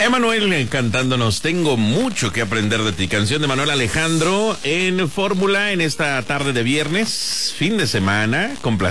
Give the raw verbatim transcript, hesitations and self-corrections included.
Emanuel cantándonos Tengo mucho que aprender de ti, canción de Manuel Alejandro en Fórmula en esta tarde de viernes, fin de semana, con